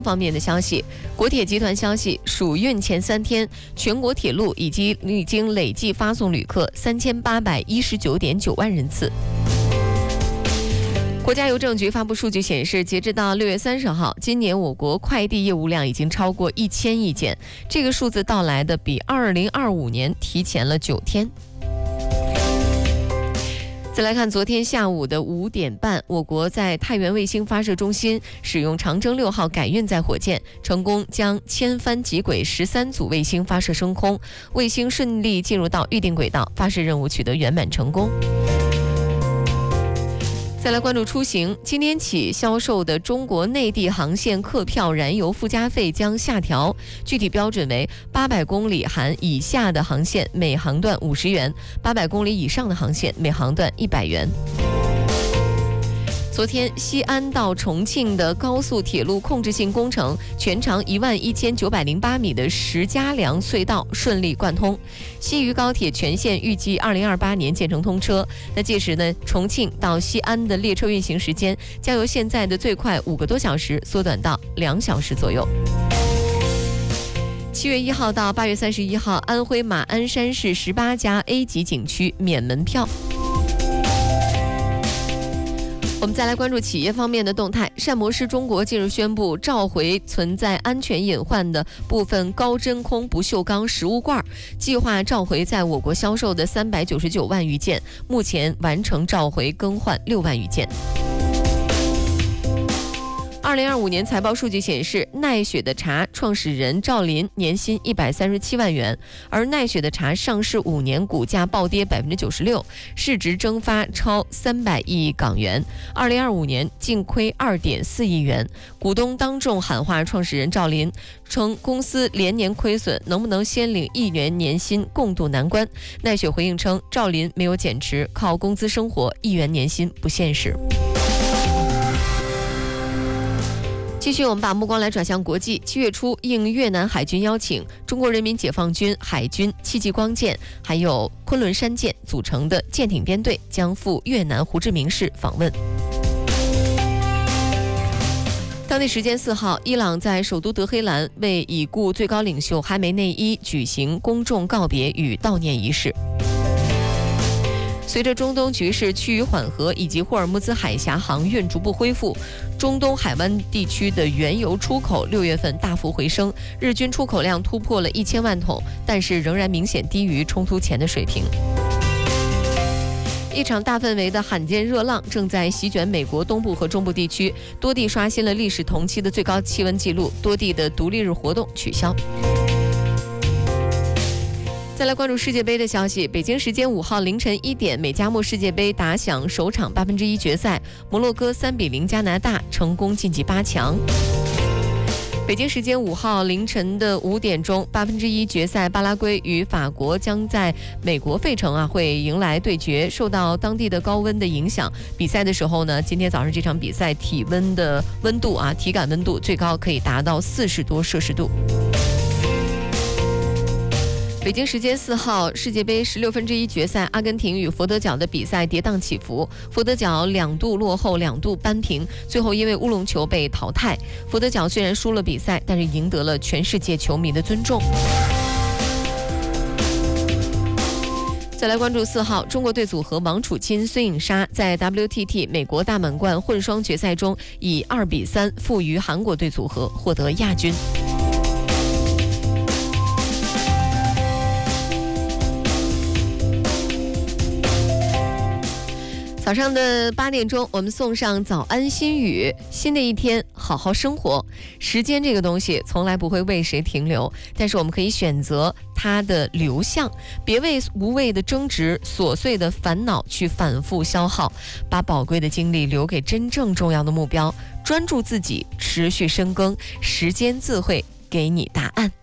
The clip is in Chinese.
方面的消息，国铁集团消息，暑运前3天，全国铁路已经累计发送旅客3819.9万人次。国家邮政局发布数据显示，截至到6月30号，今年我国快递业务量已经超过1000亿件，这个数字到来的比2025年提前了9天。再来看昨天下午的5点半，我国在太原卫星发射中心使用长征6号改运载火箭，成功将千帆极轨13组卫星发射升空，卫星顺利进入到预定轨道，发射任务取得圆满成功。再来关注出行，今天起销售的中国内地航线客票燃油附加费将下调，具体标准为800公里含以下的航线每航段50元，800公里以上的航线每航段100元。昨天，西安到重庆的高速铁路控制性工程全长11908米的石家梁隧道顺利贯通，西渝高铁全线预计2028年建成通车。那届时呢，重庆到西安的列车运行时间将由现在的最快5个多小时缩短到2小时左右。7月1号到8月31号，安徽马鞍山市18家 A 级景区免门票。我们再来关注企业方面的动态。膳魔师中国近日宣布召回存在安全隐患的部分高真空不锈钢食物罐，计划召回在我国销售的399万余件，目前完成召回更换6万余件。2025年财报数据显示，奈雪的茶创始人赵林年薪137万元，而奈雪的茶上市5年股价暴跌96%，市值蒸发超300亿港元，2025年净亏2.4亿元。股东当众喊话创始人赵林，称公司连年亏损，能不能先领1亿元年薪共度难关。奈雪回应称，赵林没有减持，靠工资生活，1亿元年薪不现实。继续，我们把目光来转向国际。7月初，应越南海军邀请，中国人民解放军海军7级光舰还有昆仑山舰组成的舰艇编队将赴越南胡志明市访问。当地时间4号，伊朗在首都德黑兰为已故最高领袖哈梅内伊举行公众告别与悼念仪式。随着中东局势趋于缓和以及霍尔木兹海峡航运逐步恢复，中东海湾地区的原油出口6月份大幅回升，日均出口量突破了1000万桶，但是仍然明显低于冲突前的水平。一场大范围的罕见热浪正在席卷美国东部和中部地区，多地刷新了历史同期的最高气温纪录，多地的独立日活动取消。再来关注世界杯的消息，北京时间5号凌晨1点，美加墨世界杯打响首场1/8决赛，摩洛哥3-0加拿大，成功晋级8强。北京时间5号凌晨的5点钟，1/8决赛，巴拉圭与法国将在美国费城会迎来对决。受到当地的高温的影响，比赛的时候呢，今天早上这场比赛体温的温度体感温度最高可以达到40多摄氏度。北京时间4号，世界杯16分之1决赛，阿根廷与佛得角的比赛跌宕起伏，佛得角2度落后，2度扳平，最后因为乌龙球被淘汰。佛得角虽然输了比赛，但是赢得了全世界球迷的尊重。再来关注4号，中国队组合王楚钦、孙颖莎在 WTT 美国大满贯混双决赛中以2-3负于韩国队组合，获得亚军。早上的8点钟，我们送上早安心语。新的一天，好好生活。时间这个东西从来不会为谁停留，但是我们可以选择它的流向，别为无谓的争执、琐碎的烦恼去反复消耗，把宝贵的精力留给真正重要的目标，专注自己，持续深耕，时间自会给你答案。